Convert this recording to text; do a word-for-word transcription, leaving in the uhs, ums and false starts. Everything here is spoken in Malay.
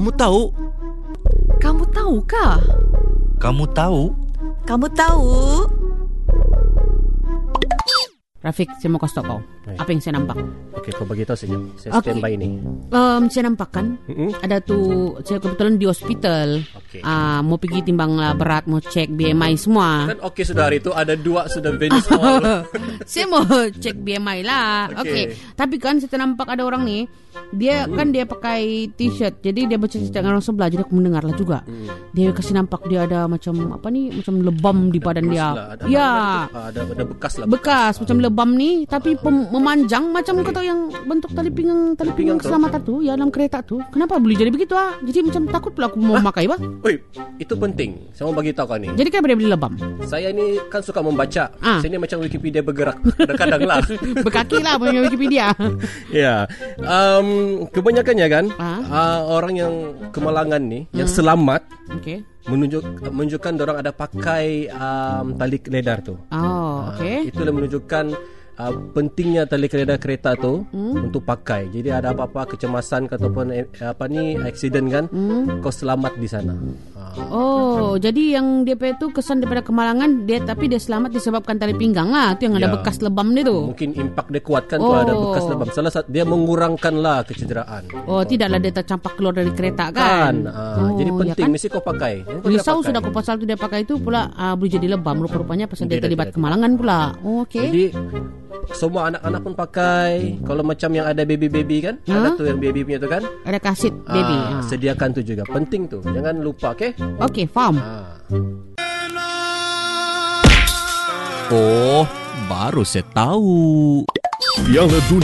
Kamu tahu? Kamu tahu kah? Kamu tahu? Kamu tahu? Rafiq, saya mau kasih tau kau. Hai. Apa yang saya nampak? Okey, kau bagi tahu saja. Saya Okey. standby ni. Um, saya nampak kan, Mm-mm. ada tu, saya kebetulan di hospital. Okey. Ah, mau pergi timbang lah berat, mau cek B M I semua. Kan okey sudah hari tu ada dua sudah Venus Hall. Saya mau cek B M I lah. Okey. Okey. Tapi kan saya nampak ada orang ni, dia Hmm. kan dia pakai t-shirt. Jadi dia bercakap dengan orang sebelah, jadi aku mendengar lah juga. Hmm. Dia kasih nampak dia ada macam apa ni, macam lebam di badan Bekas dia. lah, ada, Ya. ada, ada, ada bekas lah. Bekas macam lebam ni, tapi pem- memanjang macam kau tahu yang bentuk tali pinggang tali pinggang pinggang tu? keselamatan tu ya dalam kereta tu. Kenapa boleh jadi begitu ah? Jadi macam takut pula aku mau memakai bah. Oi, itu penting. Saya mau bagi tahu kau ni. Jadi kenapa dia beli lebam? Saya ni kan suka membaca. Ah. Saya ni macam Wikipedia bergerak kadang-kadang lah. Berkaki lah punya Wikipedia. Ya, um, kebanyakannya kan Ah. uh, orang yang kemalangan ni, yang selamat Okey. menunjuk menunjukkan orang ada pakai um, tali keledar tu. Oh, Ah, okey. Itulah menunjukkan uh, pentingnya tali keledar kereta tu Hmm. untuk pakai. Jadi ada apa-apa kecemasan ataupun eh, apa ni accident kan, Hmm. kau selamat di sana. Ah. Oh, jadi yang dia punya tu kesan daripada kemalangan dia, tapi dia selamat disebabkan tali pinggang lah. Tu yang ada Ya. bekas lebam dia tu. Mungkin impak dia kuat kan tu Oh. ada bekas lebam. Salah satu dia mengurangkanlah kecederaan. Oh, tidaklah dia tercampak keluar dari kereta kan? Kan. Ah, Oh, jadi ya penting kan? mesti kau pakai. Jangan kau tidak Risau pakai. sudah aku pasal tu dia pakai itu pula ah, boleh jadi lebam rupa-rupanya pasal dia Tidak, terlibat tidak. kemalangan pula. Oh, okey. Jadi semua anak-anak pun pakai. Kalau macam yang ada baby-baby kan, Ha? ada tu yang baby punya tu kan. Ada kasit baby. Ah, Ah. sediakan tu juga. Penting tu. Jangan lupa, okey? Okey, faham. Ah. Oh, baru saya tahu. Piala Dunia